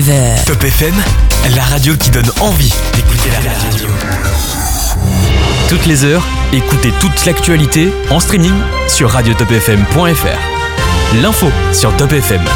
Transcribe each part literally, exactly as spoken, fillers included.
neuf heures. Top F M, la radio qui donne envie d'écouter la radio. Toutes les heures, écoutez toute l'actualité en streaming sur radio top f m point f r. L'info sur Top F M.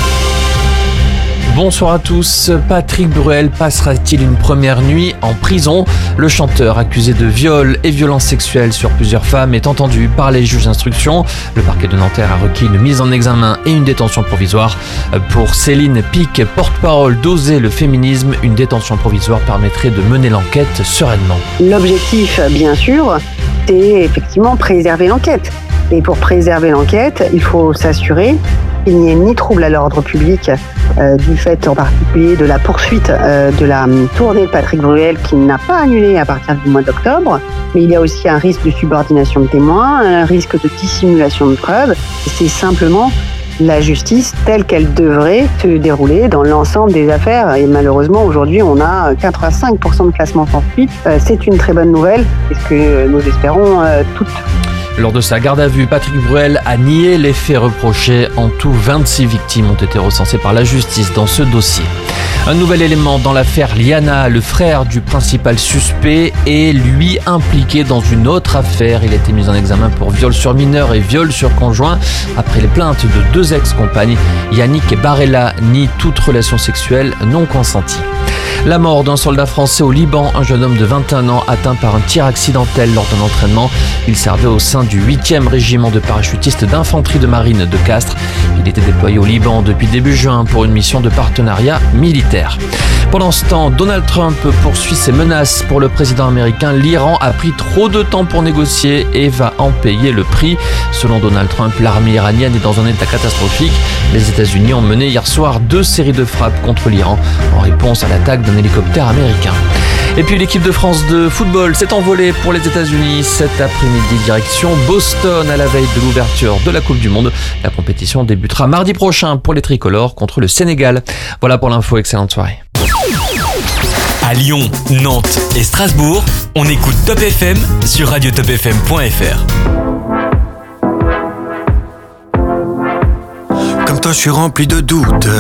Bonsoir à tous. Patrick Bruel passera-t-il une première nuit en prison ? Le chanteur accusé de viol et violences sexuelles sur plusieurs femmes est entendu par les juges d'instruction. Le parquet de Nanterre a requis une mise en examen et une détention provisoire. Pour Céline Pic, porte-parole d'Oser le féminisme, une détention provisoire permettrait de mener l'enquête sereinement. L'objectif, bien sûr, c'est effectivement préserver l'enquête. Et pour préserver l'enquête, il faut s'assurer qu'il n'y ait ni trouble à l'ordre public euh, du fait en particulier de la poursuite euh, de la euh, tournée de Patrick Bruel qui n'a pas annulé à partir du mois d'octobre, mais il y a aussi un risque de subordination de témoins, un risque de dissimulation de preuves. C'est simplement la justice telle qu'elle devrait se dérouler dans l'ensemble des affaires. Et malheureusement, aujourd'hui, on a quatre-vingt-cinq pour cent de classement sans suite. Euh, c'est une très bonne nouvelle, c'est ce que nous espérons euh, toutes. Lors de sa garde à vue, Patrick Bruel a nié les faits reprochés. En tout, vingt-six victimes ont été recensées par la justice dans ce dossier. Un nouvel élément dans l'affaire Liana, le frère du principal suspect est lui impliqué dans une autre affaire. Il a été mis en examen pour viol sur mineur et viol sur conjoint après les plaintes de deux ex-compagnes. Yannick Barella nie toute relation sexuelle non consentie. La mort d'un soldat français au Liban, un jeune homme de vingt et un ans atteint par un tir accidentel lors d'un entraînement. Il servait au sein du huitième régiment de parachutistes d'infanterie de marine de Castres. Il était déployé au Liban depuis début juin pour une mission de partenariat militaire. Pendant ce temps, Donald Trump poursuit ses menaces pour le président américain. L'Iran a pris trop de temps pour négocier et va en payer le prix. Selon Donald Trump, l'armée iranienne est dans un état catastrophique. Les États-Unis ont mené hier soir deux séries de frappes contre l'Iran en réponse à l'attaque d'un hélicoptère américain. Et puis l'équipe de France de football s'est envolée pour les États-Unis cet après-midi, direction Boston à la veille de l'ouverture de la Coupe du Monde. La compétition débutera mardi prochain pour les tricolores contre le Sénégal. Voilà pour l'info, excellente soirée. À Lyon, Nantes et Strasbourg, on écoute Top F M sur radio top f m point f r. Comme toi, je suis rempli de doutes.